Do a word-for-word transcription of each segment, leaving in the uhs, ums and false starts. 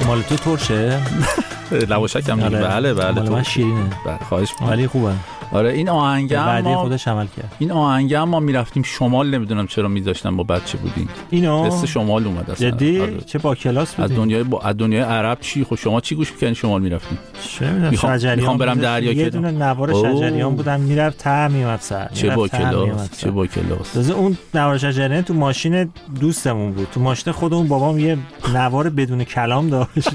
مال تو ترشه؟ لواشک هم میگه. بله بله مال من شیرینه. بله خواهش می‌کنم. ولی خوبه. آره این آهنگم بعدی ما خودش عمل کرد. این آهنگم ما میرفتیم شمال، نمیدونم چرا میذاشتن با بچه بودیم. اینو قصه شمال اومد اصلا. جدی؟ آره. چه با کلاس بودی؟ از دنیای با از دنیای عرب چی؟ خب شما چی گوش می‌کنید شمال میرفتیم؟ چه می‌دونم شجریان. میخوام برم دریا یه دونه نوار شجریان بودم میرفت ته میومد سر. چه با کلاس، چه با کلاس. تازه اون نوار شجریان تو ماشین دوستمون بود. تو ماشین خودمون بابام یه نوار بدون کلام داشت.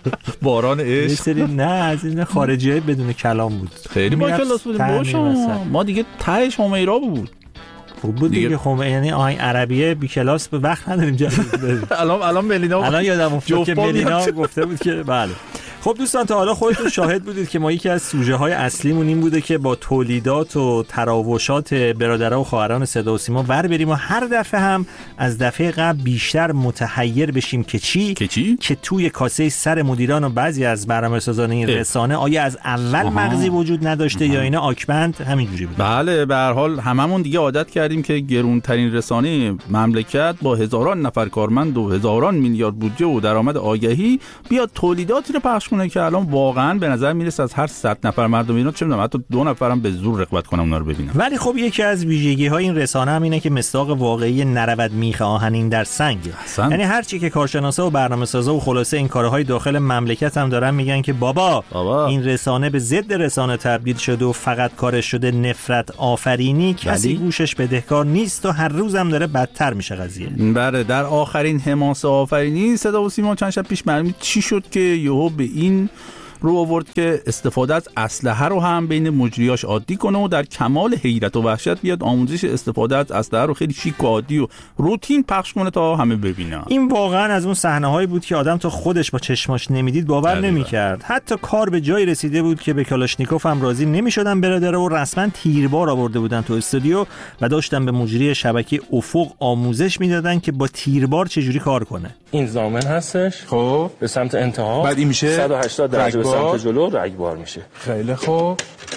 باران عشق. یه سری نه از این خارجیای بدون کلام بود. خیلی با کلاس بودیم باشم. ما دیگه تهش همیرا بود. خوب بود دیگه. خب یعنی آهنگ عربیه بی کلاس به وقت نداریم جلوش بریم. الان الان ملینا الان یادم افتاد که ملینا گفته بود که بله. خب دوستان تا حالا خودتون شاهد بودید که ما یکی از سوژه های اصلیمون این بوده که با تولیدات و تراوشات برادرها و خواهران صدا و سیما ور بریم و هر دفعه هم از دفعه قبل بیشتر متحیر بشیم که چی؟ که چی؟ که توی کاسه سر مدیران و بعضی از برنامه‌سازان این رسانه آیا از اول آها. مغزی وجود نداشته آها. یا اینا آکبند همینجوری بود. بله به هر حال هممون دیگه عادت کردیم که گرونترین رسانه مملکت با هزاران نفر کارمند و هزاران میلیارد بودجه و درآمد آگهی بیاد تولیداتی رو پخش کنه که الان واقعا به نظر میرسه از هر صد نفر مردم اینا چه میدونم حتی دو نفرم به زور رقابت کنن اونا رو ببینن. ولی خب یکی از ویژگی‌های این رسانه هم اینه که مصداق واقعی نرود میخ آهنین در سنگ. یعنی هر چی که کارشناسا و برنامه‌سازا و خلاصه این کارهای داخل مملکت هم دارن میگن که بابا, بابا این رسانه به ضد رسانه تبدیل شده و فقط کارش شده نفرت آفرینی، کسی گوشش بدهکار نیست و هر روزم داره بدتر میشه قضیه. بله در آخرین حماسه آفرینی صدا و سیما چند شب پیش معلوم چی شد که یهو به این رو آورد که استفاده از اسلحه رو هم بین مجریاش عادی کنه و در کمال حیرت و وحشت بیاد آموزش استفاده از اسلحه رو خیلی شیک و عادی و روتین پخش کنه تا همه ببینن. این واقعا از اون صحنه‌هایی بود که آدم تا خودش با چشماش نمیدید باور نمی‌کرد. حتی کار به جایی رسیده بود که به کلاشنیکوف هم راضی نمی‌شدن برادر و رسما تیربار آورده بودن تو استودیو و داشتن به مجری شبکه افق آموزش میدادن که با تیربار چجوری کار کنه. این ضامن هستش. خب به سمت انتها بعد این میشه صد و هشتاد درجه به سمت جلو رگبار میشه. خیلی خوب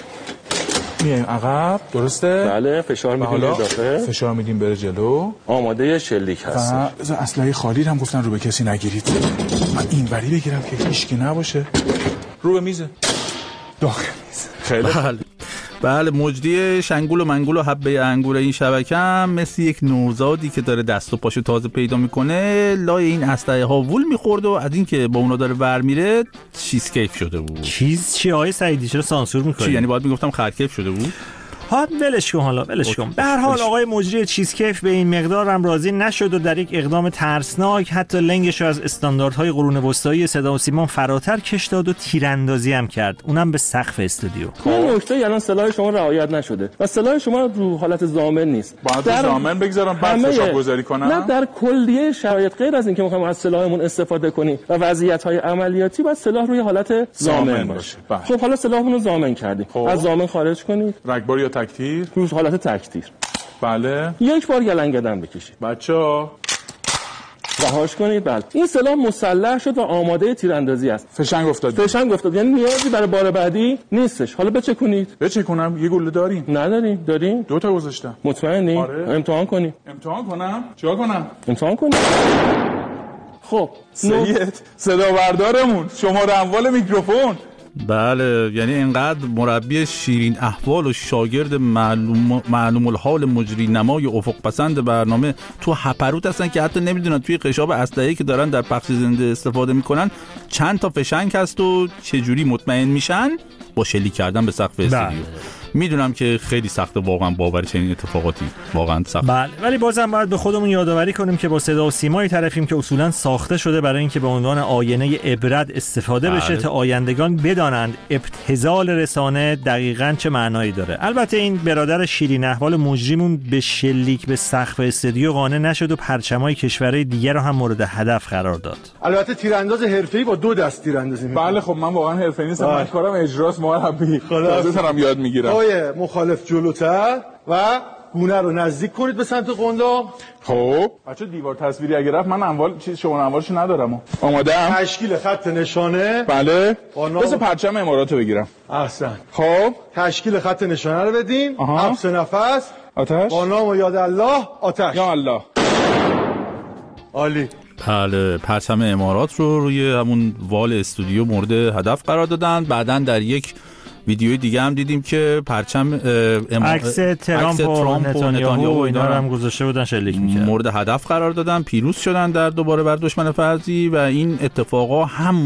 میایم عقب درسته؟ بله فشار میدیم به اضافه. فشار میدیم بره جلو. آماده شلیک هست. بذار اسلحه خالی هم گفتن رو به کسی نگیرید. من اینوری بگیرم که هیچکی نباشه. رو به میز. داخل میز. خیلی بله. بله مجری شنگول و منگول و حبه انگور این شبکه هم مثل یک نوزادی که داره دست و پاشو تازه پیدا میکنه لای این اسلحه ها وول میخورد و از این که با اونا داره ور میره چیز کیف شده بود. چیز چی آقای سعیدی چرا سانسور میکنی؟ چی یعنی باید میگفتم خرکیف شده بود؟ ها ولش کن حالا ولش کن. به هر حال آقای مجری چیزکیف به این مقدار هم راضی نشد و در یک اقدام ترسناک حتی لنگش رو از استانداردهای قرون وسطایی صدا و سیما فراتر کش داد و تیراندازی هم کرد، اونم به سقف استودیو. این نکته الان سلاح شما رعایت نشده و سلاح شما رو حالت ضامن نیست. باید ضامن بگذارم بعد فشار گذاری کنم؟ نه در کلیه شرایط غیر از اینکه میخوایم از سلاحمون استفاده کنیم و وضعیت‌های عملیاتی باید سلاح روی حالت ضامن باشه. خب حالا سلاحمون رو ضامن کردیم. از ضامن خارج کنید. رگبار یا تکتیر؟ روز حالت تکتیر. بله. یک بار گلنگدن بکشید. بچه‌ها رهاش کنید. بله. این سلاح مسلح شد و آماده تیراندازی است. فشنگ افتاد. فشنگ افتاد. یعنی نیازی برای بار بعدی نیستش. حالا بچکونید. بچکونم؟ یه گوله داریم؟ نداریم. داریم؟ دو تا گذاشتم. مطمئنی؟ آره. امتحان کنیم. امتحان کنم؟ چیکار کنم؟ امتحان کنیم. خب سید صدا بردارمون شماره اموال میکروفون. بله یعنی اینقدر مربی شیرین احوال و شاگرد معلوم معلوم الحال مجری نمای افق پسند برنامه تو هپروت هستن که حتی نمیدونن توی قشاب اسلحه‌ای که دارن در پخش زنده استفاده میکنن چند تا فشنگ هست و چه جوری مطمئن میشن با شلیک کردن به سقف استودیو. میدونم که خیلی سخته واقعا باور چنین اتفاقاتی، واقعا سخت. بله ولی بازم باید به خودمون یادآوری کنیم که با صدا و سیمای طرفیم که اصولا ساخته شده برای اینکه به عنوان آینه عبرت استفاده بله. بشه تا آیندگان بدانند ابتذال رسانه دقیقاً چه معنایی داره. البته این برادر شیرین احوال مجریمون به شلیک به سقف استودیو قانع نشد و پرچمای کشورهای دیگر رو هم مورد هدف قرار داد. البته تیرانداز حرفه‌ای با دو دست تیراندازی می‌کنه. بله خب من واقعا حرفه‌ای نیستم، من کارم اجراست مربی. خودم یاد میگیرم. مخالف جلوتر و گونه رو نزدیک کنید به سمت قنداق. خب بچه دیوار تصویری اگه رفت من اموال چیز شما اموالشو ندارم. آماده ام؟ تشکیل خط نشانه. بله بس پرچم اماراتو بگیرم. احسن. خب تشکیل خط نشانه رو بدین. حبس نفس. آتش. با نام و یاد الله آتش. یا الله. عالی. بله، پرچم امارات رو روی همون وال استودیو مورد هدف قرار دادن. بعدن در یک ویدیوی دیگه هم دیدیم که پرچم عکس ترامپ و نتانیاهو و اینا رو هم گذاشته بودن شلیک می‌کردن، مورد هدف قرار دادن، پیروز شدن در دوباره بر دشمن فرضی و این اتفاقا هم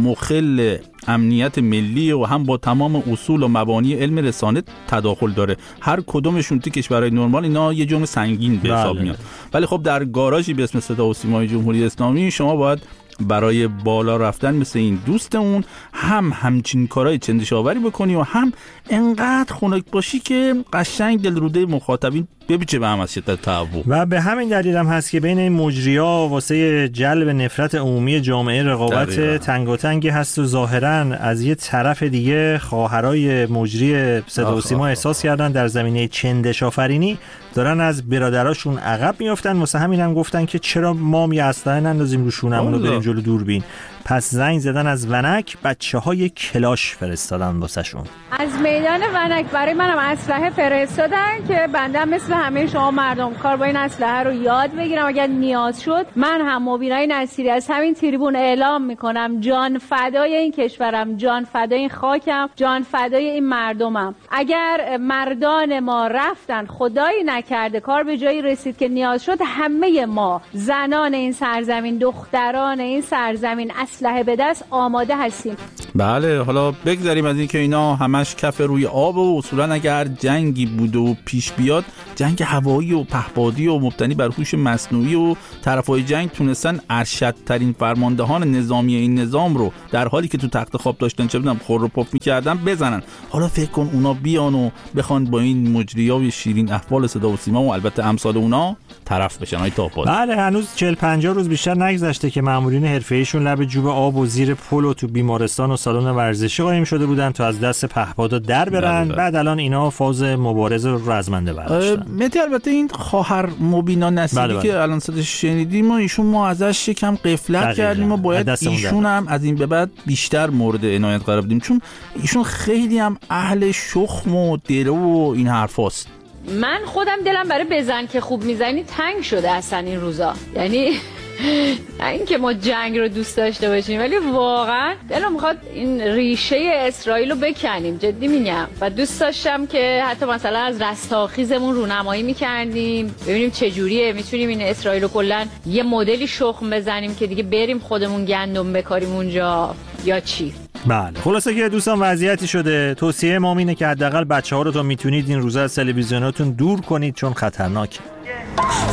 مخل امنیت ملی و هم با تمام اصول و مبانی علم رسانه تداخل داره. هر کدومشون تو کشورهای نرمال اینا یه جرم سنگین به حساب میاد، ولی خب در گاراژی به اسم صدا و سیمای جمهوری اسلامی شما باید برای بالا رفتن مثل این دوستمون هم همچین کارهای چندشاوری بکنی و هم انقدر خنک باشی که قشنگ دلروده مخاطبین ببیچه به هم از شدت تهوع. و به همین دلیل هم هست که بین این مجری‌ها واسه جلب نفرت عمومی جامعه رقابت تنگاتنگی هست و ظاهراً از یه طرف دیگه خواهرای مجری صدا و سیما احساس کردن در زمینه چندش‌آفرینی دارن از برادراشون عقب میافتن. واسه همین هم گفتن که چرا ما می اسلحه نندازیم رو شونمون رو بریم جلو دوربین. پس زنگ زدن از ونک، بچه‌های کلاش فرستادن واسهشون. از میدان ونک برای منم اسلحه فرستادن که بنده مثل همه شما مردم کار با این اسلحه رو یاد بگیرم. اگر نیاز شد من هم مبینای نصیری از همین تریبون اعلام میکنم جان فدای این کشورم، جان فدای این خاکم، جان فدای این مردمم. اگر مردان ما رفتن خدایی نکرده کار به جایی رسید که نیاز شد، همه ما زنان این سرزمین، دختران این سرزمین اسلحه به دست آماده هستیم. بله، حالا بگذاریم از این که اینا همش کف روی آب و اصولا اگر جنگی بوده و پیش بیاد، جنگ هوایی و پهپادی و مبتنی بر هوش مصنوعی و طرفای جنگ تونستن ارشدترین فرماندهان نظامی این نظام رو در حالی که تو تخت خواب داشتن چه بدونم خور و پف می‌کردن بزنن. حالا فکر کن اونا بیان و بخوان با این مجریای شیرین احوال صدا و سیما و البته امثال اونا طرف بشن. های تاپاد. بله، هنوز چهل پنجاه روز بیشتر نگذشته که مامورین حرفه‌ایشون لب جوب آب و زیر پل و تو بیمارستان و سالن ورزشی قایم شده بودن تا از دست پهپادا در برن. بعد الان اینا فاز مبارزه رو رزمنده برداشتن. متی البته این خواهر مبینا نصیری بله بله. که الان صداش شنیدیم و ایشون ما ازش یکم غفلت کردیم و باید ایشون هم از این به بعد بیشتر مورد عنایت قرار بدیم، چون ایشون خیلی هم اهل شخم و درو و این حرفاست. من خودم دلم برای بزن که خوب میزنی تنگ شده اصلا این روزا. یعنی این که ما جنگ رو دوست داشته باشیم ولی واقعا دلم میخواد این ریشه اسرائیل رو بکنیم، جدی میگم. و دوست داشتم که حتی مثلا از رستاخیزمون رونمایی میکردیم ببینیم چه جوریه میتونیم این اسرائیل رو کلا یه مدلی شخم بزنیم که دیگه بریم خودمون گندم بکاریم اونجا یا چی. بله، خلاصه که دوستان وضعیتی شده. توصیه ما اینه که حداقل بچه‌ها رو تا میتونید این روزا از تلویزیوناتون دور کنید چون خطرناکه.